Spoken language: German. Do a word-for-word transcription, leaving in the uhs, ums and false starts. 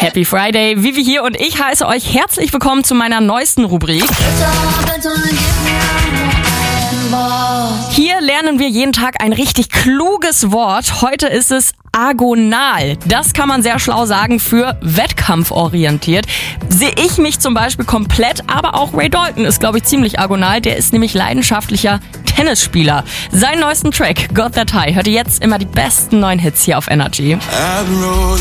Happy Friday, Vivi hier und ich heiße euch herzlich willkommen zu meiner neuesten Rubrik. Hier lernen wir jeden Tag ein richtig kluges Wort. Heute ist es agonal. Das kann man sehr schlau sagen für wettkampforientiert. Sehe ich mich zum Beispiel komplett, aber auch Ray Dalton ist, glaube ich, ziemlich agonal. Der ist nämlich leidenschaftlicher Tennisspieler. Seinen neuesten Track, Got That High, hört ihr jetzt immer die besten neuen Hits hier auf Energy.